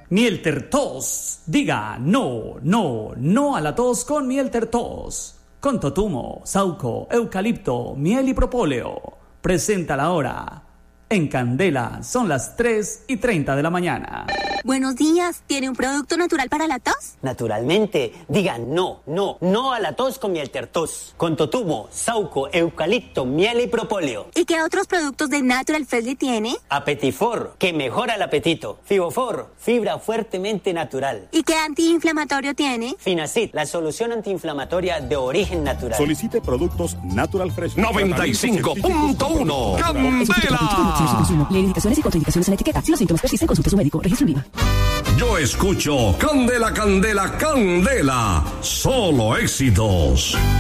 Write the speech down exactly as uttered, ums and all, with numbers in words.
Mielter Tos. Diga no, no, no a la tos con Mielter Tos. Con totumo, sauco, eucalipto, miel y propóleo. Presenta la hora. En Candela son las tres y treinta de la mañana. Buenos días, ¿tiene un producto natural para la tos? Naturalmente, diga no, no, no a la tos con Mielter Tos. Con totumo, sauco, eucalipto, miel y propóleo. ¿Y qué otros productos de Natural Freshly tiene? Apetifor, que mejora el apetito. Fibofor, fibra fuertemente natural. ¿Y qué antiinflamatorio tiene? Finacid, la solución antiinflamatoria de origen natural. Solicite productos Natural Fresh. noventa y cinco punto uno Candela. Lee indicaciones y contraindicaciones en la etiqueta. Si los síntomas persisten, consulte a su médico. Registro en viva. Yo escucho Candela, Candela, Candela. Solo éxitos.